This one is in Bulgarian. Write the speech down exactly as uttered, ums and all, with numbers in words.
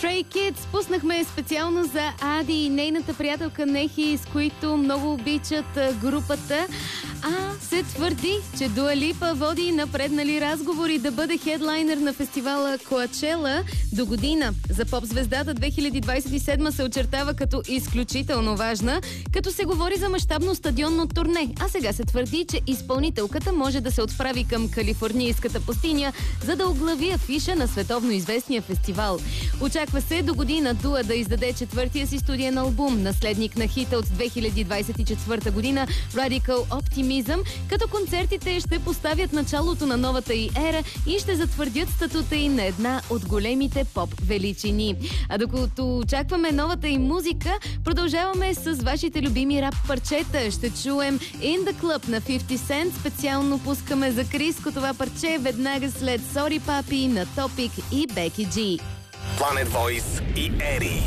Stray Kids пуснахме специално за Ади и нейната приятелка Нехи, с които много обичат групата. А се твърди, че Дуа Липа води напреднали разговори да бъде хедлайнер на фестивала Коачела до година. За поп-звездата две хиляди двадесет и седма се очертава като изключително важна, като се говори за мащабно стадионно турне. А сега се твърди, че изпълнителката може да се отправи към калифорнийската пустиня, за да оглави афиша на световно известния фестивал. Очаква се до година Дуа да издаде четвъртия си студиен албум, наследник на хита от две хиляди двадесет и четвърта година Radical Optimism, като концертите ще поставят началото на новата й ера и ще затвърдят статута й на една от големите поп-величини. А докато очакваме новата й музика, продължаваме с вашите любими рап парчета. Ще чуем In The Club на фифти Cent. Специално пускаме за Криско това парче веднага след Sorry Papi на Topic и Becky G. Planet Voice и Ери.